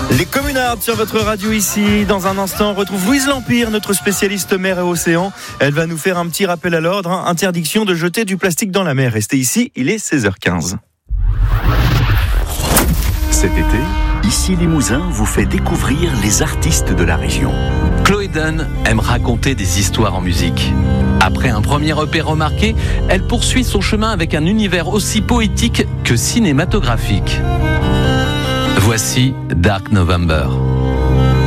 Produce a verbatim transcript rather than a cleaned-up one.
Les communards sur votre radio ici. Dans un instant, on retrouve Louise Lampire, notre spécialiste mer et océan. Elle va nous faire un petit rappel à l'ordre. Hein. Interdiction de jeter du plastique dans la mer. Restez ici, il est seize heures quinze. Cet été, Ici Limousin vous fait découvrir les artistes de la région. Chloé Dunn aime raconter des histoires en musique. Après un premier E P remarqué, elle poursuit son chemin avec un univers aussi poétique que cinématographique. Voici Dark November.